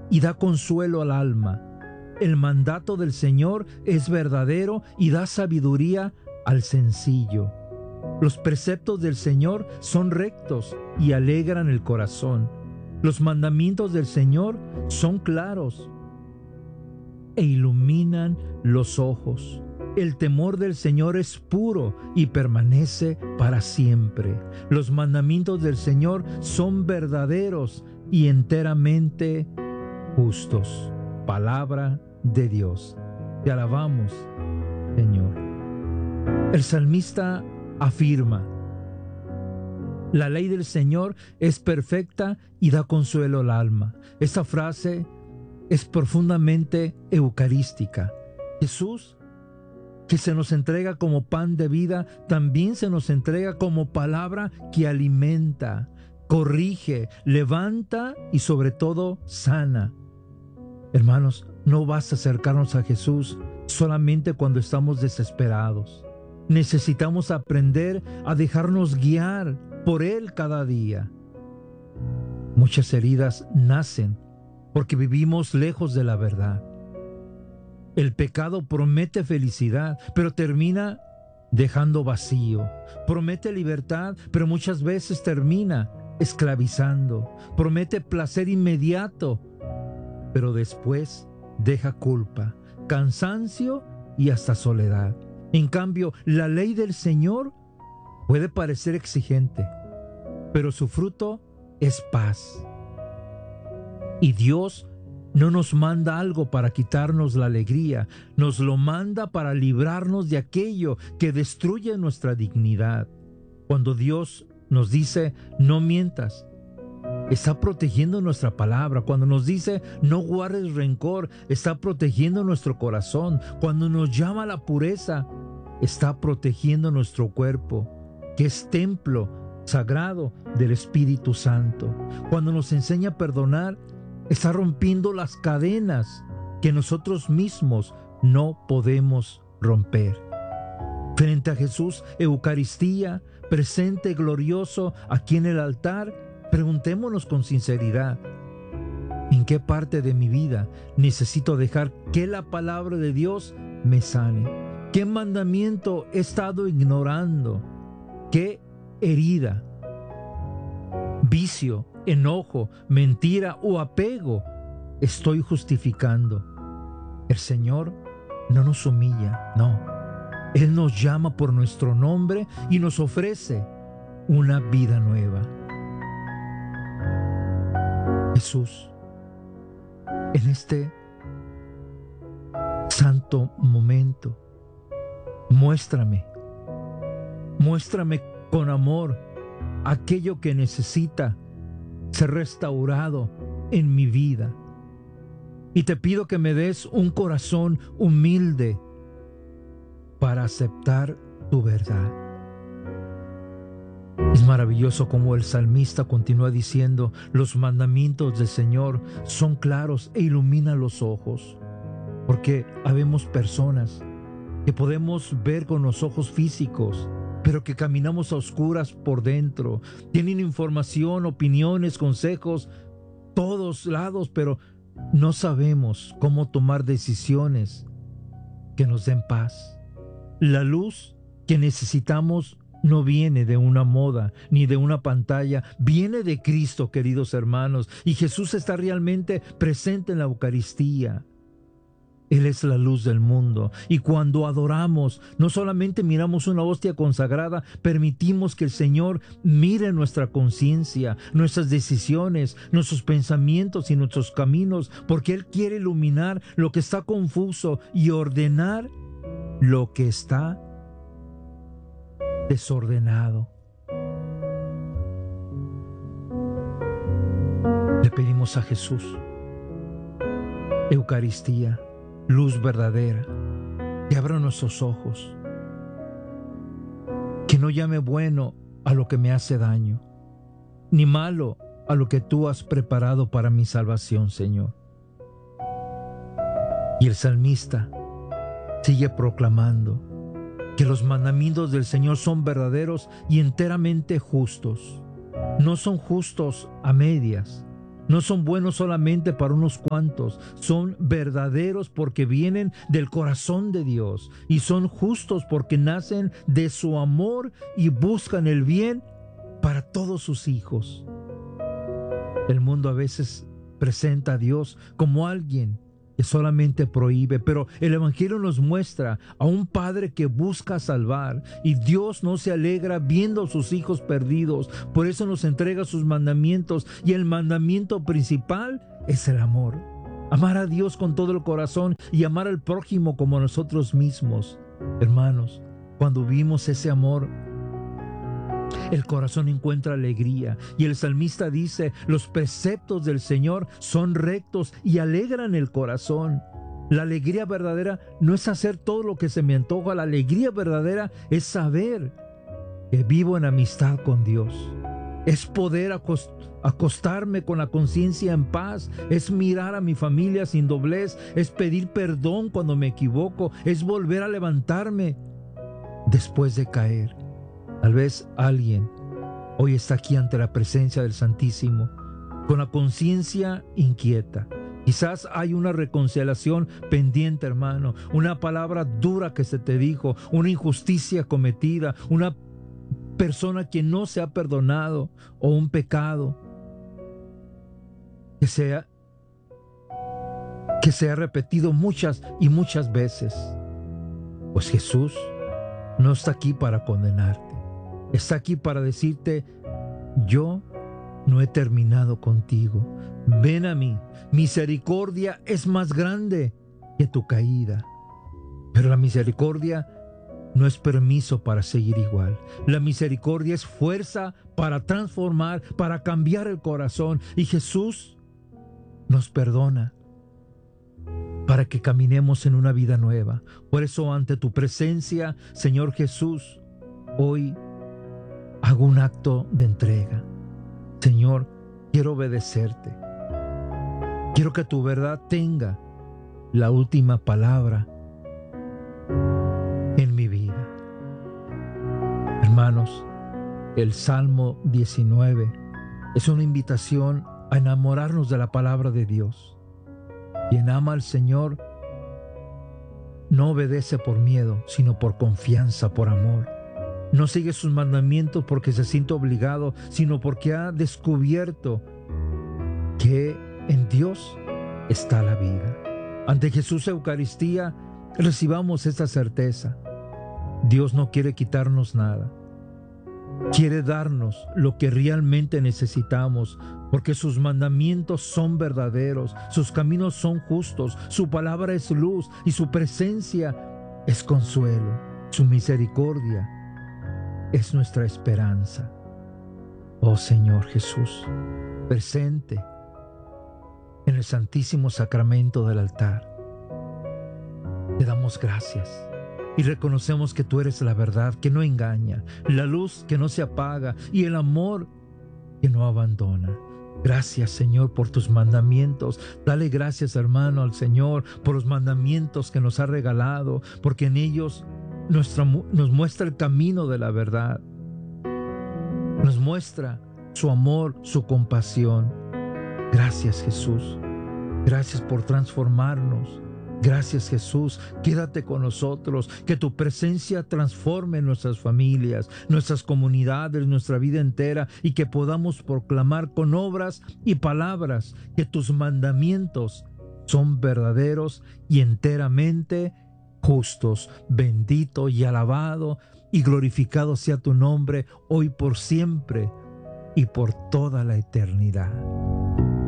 y da consuelo al alma. El mandato del Señor es verdadero y da sabiduría al sencillo. Los preceptos del Señor son rectos y alegran el corazón. Los mandamientos del Señor son claros e iluminan los ojos. El temor del Señor es puro y permanece para siempre. Los mandamientos del Señor son verdaderos y enteramente justos. Palabra de Dios. Te alabamos, Señor. El salmista afirma: la ley del Señor es perfecta y da consuelo al alma. Esta frase es profundamente eucarística. Jesús, que se nos entrega como pan de vida, también se nos entrega como palabra que alimenta, corrige, levanta y sobre todo sana. Hermanos, no basta acercarnos a Jesús solamente cuando estamos desesperados. Necesitamos aprender a dejarnos guiar por Él cada día. Muchas heridas nacen porque vivimos lejos de la verdad. El pecado promete felicidad, pero termina dejando vacío. Promete libertad, pero muchas veces termina esclavizando. Promete placer inmediato, pero después deja culpa, cansancio y hasta soledad. En cambio, la ley del Señor puede parecer exigente, pero su fruto es paz. Y Dios no nos manda algo para quitarnos la alegría, nos lo manda para librarnos de aquello que destruye nuestra dignidad. Cuando Dios nos dice, no mientas, está protegiendo nuestra palabra. Cuando nos dice, no guardes rencor, está protegiendo nuestro corazón. Cuando nos llama a la pureza, está protegiendo nuestro cuerpo, que es templo sagrado del Espíritu Santo. Cuando nos enseña a perdonar, está rompiendo las cadenas que nosotros mismos no podemos romper. Frente a Jesús, Eucaristía, presente glorioso aquí en el altar, preguntémonos con sinceridad: ¿en qué parte de mi vida necesito dejar que la palabra de Dios me sane? ¿Qué mandamiento he estado ignorando? ¿Qué herida, vicio, enojo, mentira o apego estoy justificando? El Señor no nos humilla, no. Él nos llama por nuestro nombre y nos ofrece una vida nueva. Jesús, en este santo momento, muéstrame con amor aquello que necesita ser restaurado en mi vida. Y te pido que me des un corazón humilde para aceptar tu verdad. Es maravilloso como el salmista continúa diciendo: los mandamientos del Señor son claros e iluminan los ojos. Porque habemos personas que podemos ver con los ojos físicos, pero que caminamos a oscuras por dentro. Tienen información, opiniones, consejos, todos lados, pero no sabemos cómo tomar decisiones que nos den paz. La luz que necesitamos no viene de una moda ni de una pantalla, viene de Cristo, queridos hermanos, y Jesús está realmente presente en la Eucaristía. Él es la luz del mundo, y cuando adoramos, no solamente miramos una hostia consagrada, permitimos que el Señor mire nuestra conciencia, nuestras decisiones, nuestros pensamientos y nuestros caminos, porque Él quiere iluminar lo que está confuso y ordenar lo que está desordenado. Le pedimos a Jesús Eucaristía, luz verdadera, que abra nuestros ojos, que no llame bueno a lo que me hace daño, ni malo a lo que tú has preparado para mi salvación, Señor. Y el salmista sigue proclamando que los mandamientos del Señor son verdaderos y enteramente justos. No son justos a medias, No son buenos solamente para unos cuantos, son verdaderos porque vienen del corazón de Dios y son justos porque nacen de su amor y buscan el bien para todos sus hijos. El mundo a veces presenta a Dios como alguien que solamente prohíbe, pero el Evangelio nos muestra a un Padre que busca salvar, y Dios no se alegra viendo a sus hijos perdidos. Por eso nos entrega sus mandamientos, y el mandamiento principal es el amor. Amar a Dios con todo el corazón y amar al prójimo como nosotros mismos. Hermanos, cuando vimos ese amor, el corazón encuentra alegría, y el salmista dice: los preceptos del Señor son rectos y alegran el corazón. La alegría verdadera no es hacer todo lo que se me antoja. La alegría verdadera es saber que vivo en amistad con Dios. Es poder acostarme con la conciencia en paz. Es mirar a mi familia sin doblez. Es pedir perdón cuando me equivoco. Es volver a levantarme después de caer. Tal vez alguien hoy está aquí ante la presencia del Santísimo con la conciencia inquieta. Quizás hay una reconciliación pendiente, hermano, una palabra dura que se te dijo, una injusticia cometida, una persona que no se ha perdonado, o un pecado que se ha repetido muchas y muchas veces. Pues Jesús no está aquí para condenarte. Está aquí para decirte: yo no he terminado contigo. Ven a mí. Misericordia es más grande que tu caída. Pero la misericordia no es permiso para seguir igual. La misericordia es fuerza para transformar, para cambiar el corazón. Y Jesús nos perdona para que caminemos en una vida nueva. Por eso, ante tu presencia, Señor Jesús, hoy hago un acto de entrega. Señor, quiero obedecerte. Quiero que tu verdad tenga la última palabra en mi vida. Hermanos, el Salmo 19 es una invitación a enamorarnos de la palabra de Dios. Quien ama al Señor no obedece por miedo, sino por confianza, por amor. No sigue sus mandamientos porque se siente obligado, sino porque ha descubierto que en Dios está la vida. Ante Jesús Eucaristía, recibamos esta certeza. Dios no quiere quitarnos nada. Quiere darnos lo que realmente necesitamos, porque sus mandamientos son verdaderos, sus caminos son justos, su palabra es luz y su presencia es consuelo. Su misericordia es nuestra esperanza. Oh Señor Jesús, presente en el Santísimo Sacramento del altar, te damos gracias y reconocemos que tú eres la verdad que no engaña, la luz que no se apaga y el amor que no abandona. Gracias, Señor, por tus mandamientos. Dale gracias, hermano, al Señor por los mandamientos que nos ha regalado, porque en ellos nos muestra el camino de la verdad. Nos muestra su amor, su compasión. Gracias, Jesús. Gracias por transformarnos. Gracias, Jesús. Quédate con nosotros. Que tu presencia transforme nuestras familias, nuestras comunidades, nuestra vida entera, y que podamos proclamar con obras y palabras que tus mandamientos son verdaderos y enteramente justos. Bendito y alabado y glorificado sea tu nombre, hoy, por siempre y por toda la eternidad.